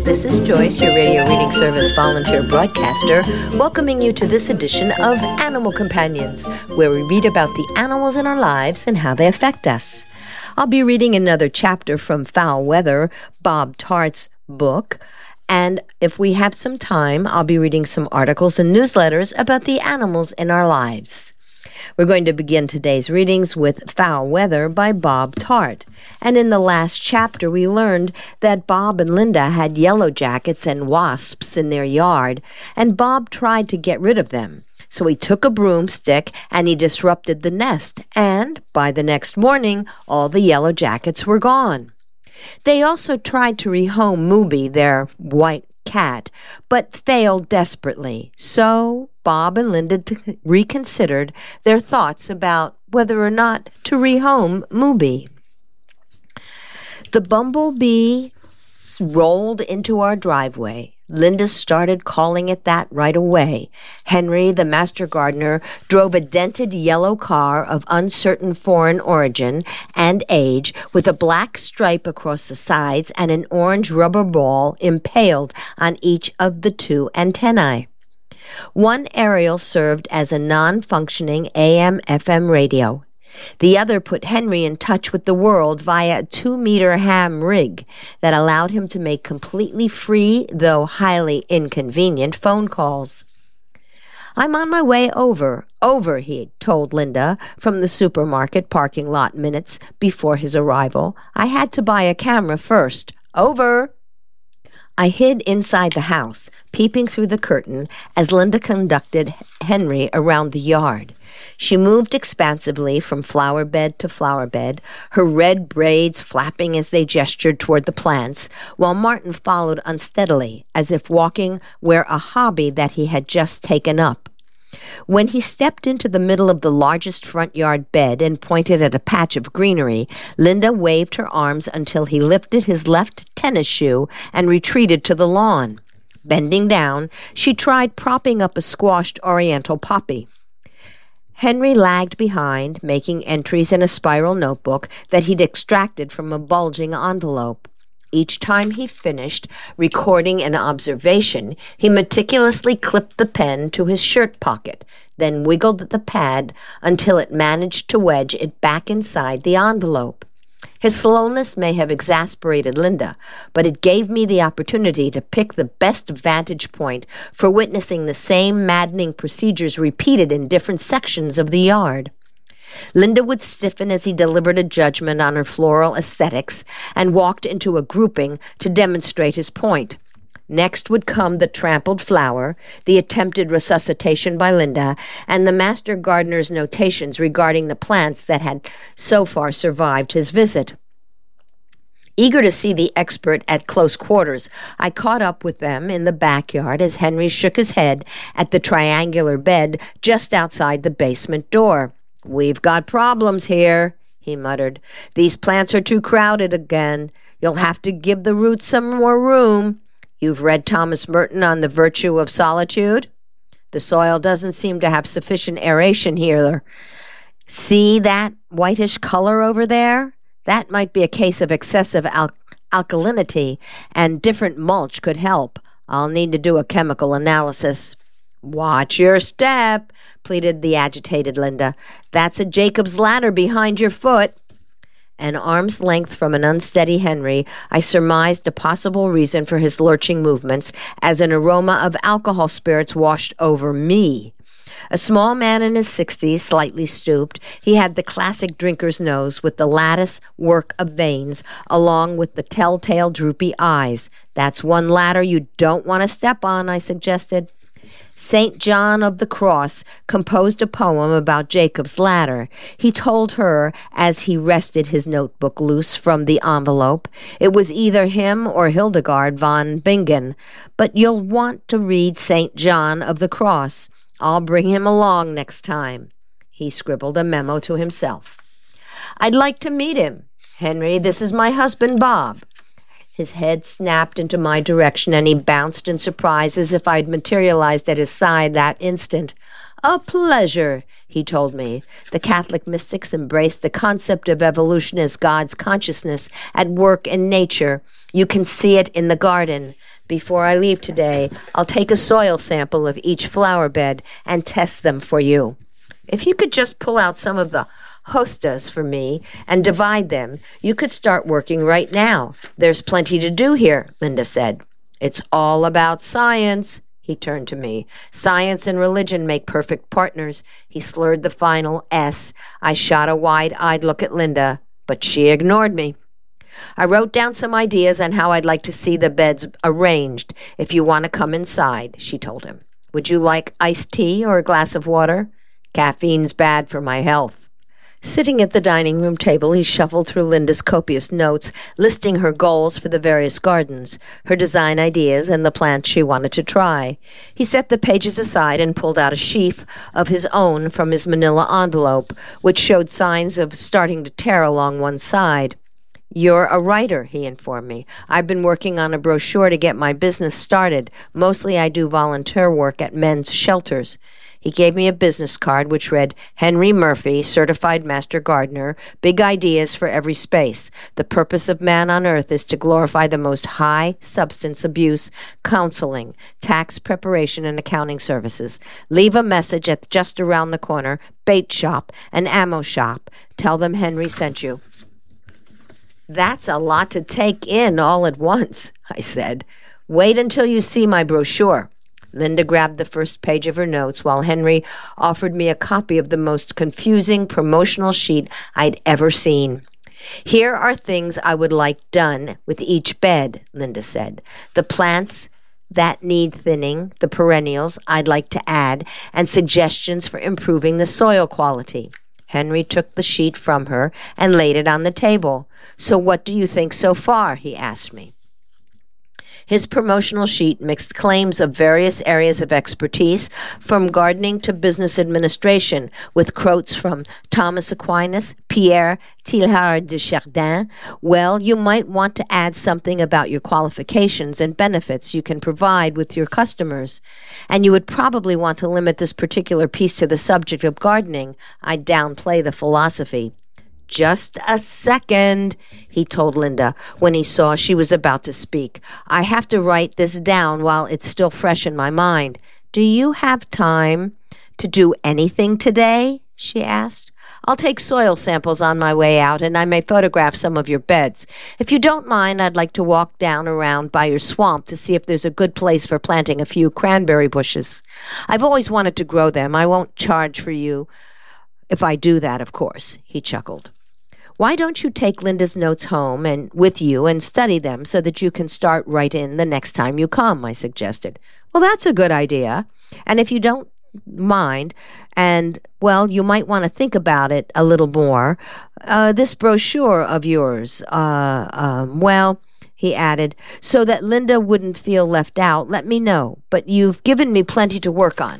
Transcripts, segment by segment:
This is Joyce, your radio reading service volunteer broadcaster, welcoming you to this edition of Animal Companions, where we read about the animals in our lives and how they affect us. I'll be reading another chapter from Foul Weather, Bob Tart's book, and if we have some time, I'll be reading some articles and newsletters about the animals in our lives. We're going to begin today's readings with Foul Weather by Bob Tart. And in the last chapter, we learned that Bob and Linda had yellow jackets and wasps in their yard, and Bob tried to get rid of them. So he took a broomstick and he disrupted the nest, and by the next morning, all the yellow jackets were gone. They also tried to rehome Mooby, their white cat, but failed desperately. So Bob and Linda reconsidered their thoughts about whether or not to rehome Mooby. The bumblebee rolled into our driveway. Linda started calling it that right away. Henry, the master gardener, drove a dented yellow car of uncertain foreign origin and age with a black stripe across the sides and an orange rubber ball impaled on each of the two antennae. One aerial served as a non-functioning AM/FM radio. The other put Henry in touch with the world via a 2-meter ham rig that allowed him to make completely free, though highly inconvenient, phone calls. "I'm on my way over, he told Linda from the supermarket parking lot minutes before his arrival. "I had to buy a camera first. Over." I hid inside the house, peeping through the curtain as Linda conducted Henry around the yard. She moved expansively from flower bed to flower bed, her red braids flapping as they gestured toward the plants, while Martin followed unsteadily, as if walking where a hobby that he had just taken up. When he stepped into the middle of the largest front yard bed and pointed at a patch of greenery, Linda waved her arms until he lifted his left tennis shoe and retreated to the lawn. Bending down, she tried propping up a squashed oriental poppy. Henry lagged behind, making entries in a spiral notebook that he'd extracted from a bulging envelope. Each time he finished recording an observation, he meticulously clipped the pen to his shirt pocket, then wiggled the pad until it managed to wedge it back inside the envelope. His slowness may have exasperated Linda, but it gave me the opportunity to pick the best vantage point for witnessing the same maddening procedures repeated in different sections of the yard. Linda would stiffen as he delivered a judgment on her floral aesthetics and walked into a grouping to demonstrate his point. Next would come the trampled flower, the attempted resuscitation by Linda, and the master gardener's notations regarding the plants that had so far survived his visit. Eager to see the expert at close quarters, I caught up with them in the backyard as Henry shook his head at the triangular bed just outside the basement door. "We've got problems here," he muttered. "These plants are too crowded again. You'll have to give the roots some more room. You've read Thomas Merton on the virtue of solitude? The soil doesn't seem to have sufficient aeration here. See that whitish color over there? That might be a case of excessive alkalinity, and different mulch could help. I'll need to do a chemical analysis." "Watch your step," pleaded the agitated Linda. "That's a Jacob's ladder behind your foot." An arm's length from an unsteady Henry, I surmised a possible reason for his lurching movements as an aroma of alcohol spirits washed over me. A small man in his 60s, slightly stooped, he had the classic drinker's nose with the lattice work of veins, along with the telltale droopy eyes. "That's one ladder you don't want to step on," I suggested. St. John of the Cross composed a poem about Jacob's ladder. He told her as he wrested his notebook loose from the envelope. It was either him or Hildegard von Bingen, but you'll want to read St. John of the Cross. I'll bring him along next time. He scribbled a memo to himself. "I'd like to meet him. Henry, this is my husband, Bob." His head snapped into my direction, and he bounced in surprise as if I'd materialized at his side that instant. "A pleasure," he told me. The Catholic mystics embraced the concept of evolution as God's consciousness at work in nature. You can see it in the garden. Before I leave today, I'll take a soil sample of each flower bed and test them for you. If you could just pull out some of the hostas for me and divide them, you could start working right now. There's plenty to do here, Linda said. It's all about science. He turned to me. Science and religion make perfect partners. He slurred the final S. I shot a wide-eyed look at Linda, but she ignored me. I wrote down some ideas on how I'd like to see the beds arranged. If you want to come inside, she told him. Would you like iced tea or a glass of water? Caffeine's bad for my health. Sitting at the dining room table, he shuffled through Linda's copious notes, listing her goals for the various gardens, her design ideas, and the plants she wanted to try. He set the pages aside and pulled out a sheaf of his own from his manila envelope, which showed signs of starting to tear along one side. You're a writer, he informed me. I've been working on a brochure to get my business started. Mostly I do volunteer work at men's shelters. He gave me a business card which read, Henry Murphy, Certified Master Gardener, Big Ideas for Every Space. The purpose of man on earth is to glorify the most high substance abuse, counseling, tax preparation, and accounting services. Leave a message at just around the corner, bait shop, an ammo shop. Tell them Henry sent you. That's a lot to take in all at once, I said. Wait until you see my brochure. Linda grabbed the first page of her notes while Henry offered me a copy of the most confusing promotional sheet I'd ever seen. Here are things I would like done with each bed, Linda said. The plants that need thinning, the perennials I'd like to add, and suggestions for improving the soil quality. Henry took the sheet from her and laid it on the table. So what do you think so far? He asked me. His promotional sheet mixed claims of various areas of expertise, from gardening to business administration, with quotes from Thomas Aquinas, Pierre Teilhard de Chardin. Well, you might want to add something about your qualifications and benefits you can provide with your customers. And you would probably want to limit this particular piece to the subject of gardening. I'd downplay the philosophy. Just a second, he told Linda when he saw she was about to speak. I have to write this down while it's still fresh in my mind. Do you have time to do anything today? She asked. I'll take soil samples on my way out, and I may photograph some of your beds. If you don't mind, I'd like to walk down around by your swamp to see if there's a good place for planting a few cranberry bushes. I've always wanted to grow them. I won't charge for you if I do that, of course, he chuckled. Why don't you take Linda's notes home and with you and study them so that you can start right in the next time you come, I suggested. Well, that's a good idea. And if you don't mind, and, well, you might want to think about it a little more, this brochure of yours, well, he added, so that Linda wouldn't feel left out, let me know. But you've given me plenty to work on.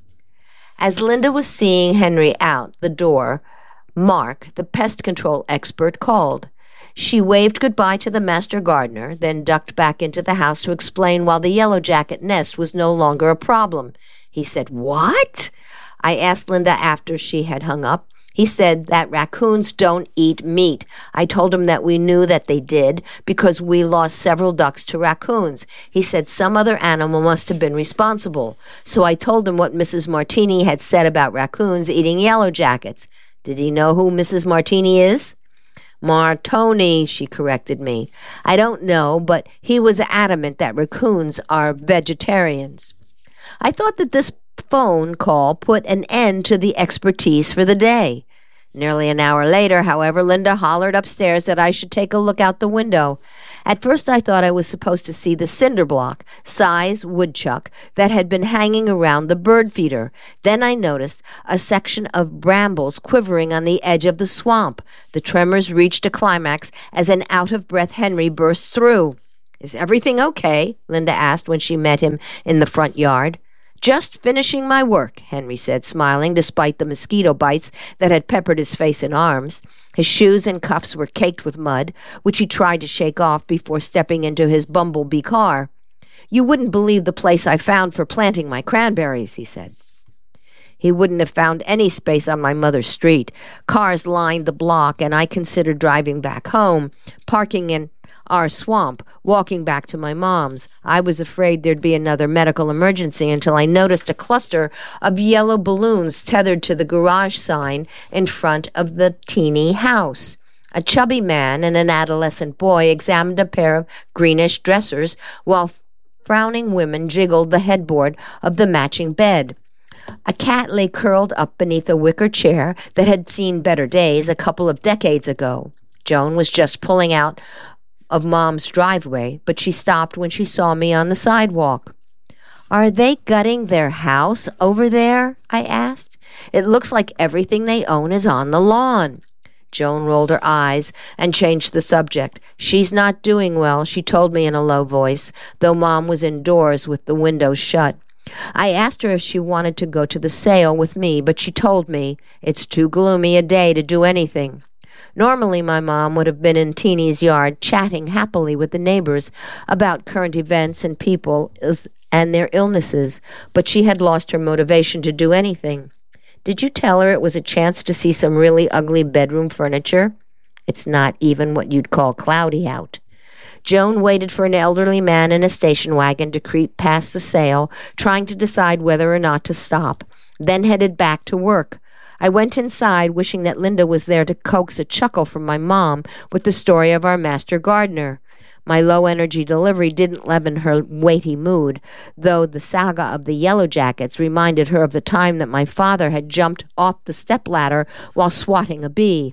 As Linda was seeing Henry out the door, Mark, the pest control expert, called. She waved goodbye to the master gardener, then ducked back into the house to explain why the yellow jacket nest was no longer a problem. He said, What? I asked Linda after she had hung up. He said that raccoons don't eat meat. I told him that we knew that they did because we lost several ducks to raccoons. He said some other animal must have been responsible. So I told him what Mrs. Martini had said about raccoons eating yellow jackets. Did he know who Mrs. Martini is? Martoni, she corrected me. I don't know, but he was adamant that raccoons are vegetarians. I thought that this phone call put an end to the expertise for the day. Nearly an hour later, however, Linda hollered upstairs that I should take a look out the window. At first I thought I was supposed to see the cinder block, size woodchuck, that had been hanging around the bird feeder. Then I noticed a section of brambles quivering on the edge of the swamp. The tremors reached a climax as an out-of-breath Henry burst through. Is everything okay? Linda asked when she met him in the front yard. Just finishing my work, Henry said, smiling despite the mosquito bites that had peppered his face and arms. His shoes and cuffs were caked with mud, which he tried to shake off before stepping into his bumblebee car. You wouldn't believe the place I found for planting my cranberries, he said. He wouldn't have found any space on my mother's street. Cars lined the block, and I considered driving back home, parking in our swamp, walking back to my mom's. I was afraid there'd be another medical emergency until I noticed a cluster of yellow balloons tethered to the garage sign in front of the teeny house. A chubby man and an adolescent boy examined a pair of greenish dressers while frowning women jiggled the headboard of the matching bed. A cat lay curled up beneath a wicker chair that had seen better days a couple of decades ago. Joan was just pulling out of Mom's driveway, but she stopped when she saw me on the sidewalk. "Are they gutting their house over there?" I asked. "It looks like everything they own is on the lawn." Joan rolled her eyes and changed the subject. "She's not doing well," she told me in a low voice, though Mom was indoors with the windows shut. I asked her if she wanted to go to the sale with me, but she told me it's too gloomy a day to do anything. Normally, my mom would have been in Teeny's yard chatting happily with the neighbors about current events and people and their illnesses, but she had lost her motivation to do anything. "Did you tell her it was a chance to see some really ugly bedroom furniture? It's not even what you'd call cloudy out." Joan waited for an elderly man in a station wagon to creep past the sale, trying to decide whether or not to stop, then headed back to work. I went inside, wishing that Linda was there to coax a chuckle from my mom with the story of our master gardener. My low-energy delivery didn't leaven her weighty mood, though the saga of the Yellow Jackets reminded her of the time that my father had jumped off the stepladder while swatting a bee.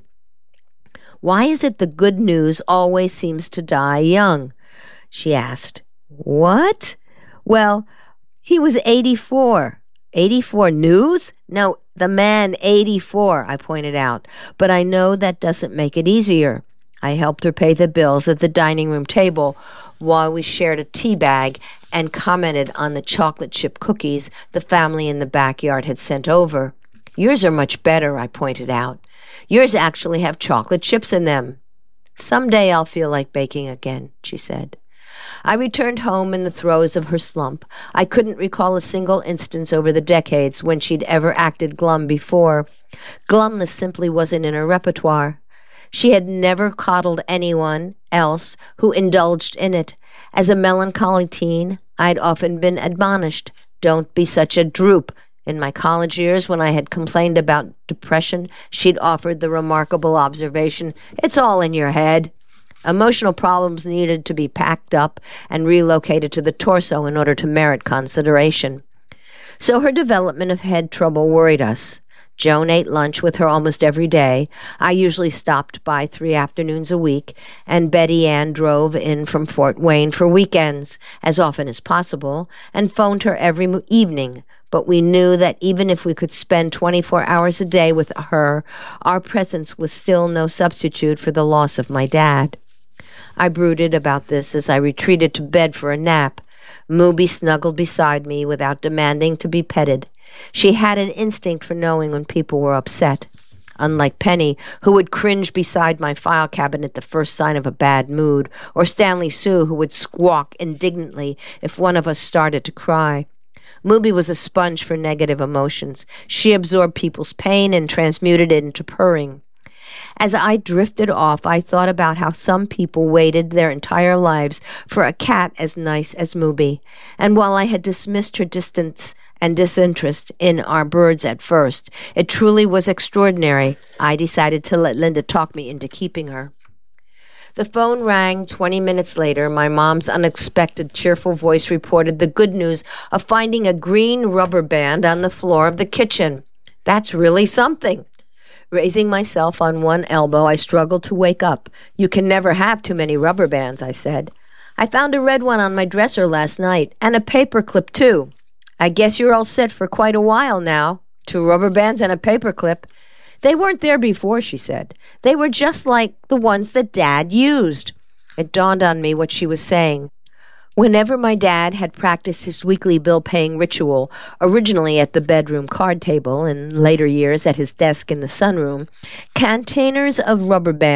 "Why is it the good news always seems to die young?" she asked. "What?" "Well, he was 84. 84 news? No, the man 84, I pointed out. But I know that doesn't make it easier. I helped her pay the bills at the dining room table while we shared a tea bag and commented on the chocolate chip cookies the family in the backyard had sent over. "Yours are much better," I pointed out. "Yours actually have chocolate chips in them." "Someday I'll feel like baking again," she said. I returned home in the throes of her slump. I couldn't recall a single instance over the decades when she'd ever acted glum before. Glumness simply wasn't in her repertoire. She had never coddled anyone else who indulged in it. As a melancholy teen, I'd often been admonished, "Don't be such a droop." In my college years, when I had complained about depression, she'd offered the remarkable observation, "It's all in your head." Emotional problems needed to be packed up and relocated to the torso in order to merit consideration. So her development of head trouble worried us. Joan ate lunch with her almost every day. I usually stopped by 3 afternoons a week, and Betty Ann drove in from Fort Wayne for weekends, as often as possible, and phoned her every evening. But we knew that even if we could spend 24 hours a day with her, our presence was still no substitute for the loss of my dad. I brooded about this as I retreated to bed for a nap. Mooby snuggled beside me without demanding to be petted. She had an instinct for knowing when people were upset. Unlike Penny, who would cringe beside my file cabinet the first sign of a bad mood, or Stanley Sue, who would squawk indignantly if one of us started to cry. Mooby was a sponge for negative emotions. She absorbed people's pain and transmuted it into purring. As I drifted off, I thought about how some people waited their entire lives for a cat as nice as Mooby. And while I had dismissed her distance and disinterest in our birds at first, it truly was extraordinary. I decided to let Linda talk me into keeping her. The phone rang 20 minutes later. My mom's unexpected, cheerful voice reported the good news of finding a green rubber band on the floor of the kitchen. "That's really something." Raising myself on one elbow, I struggled to wake up. "You can never have too many rubber bands," I said. "I found a red one on my dresser last night, and a paper clip, too." "I guess you're all set for quite a while now. 2 rubber bands and a paper clip." "They weren't there before," she said. "They were just like the ones that Dad used." It dawned on me what she was saying. Whenever my dad had practiced his weekly bill-paying ritual, originally at the bedroom card table, in later years at his desk in the sunroom, containers of rubber bands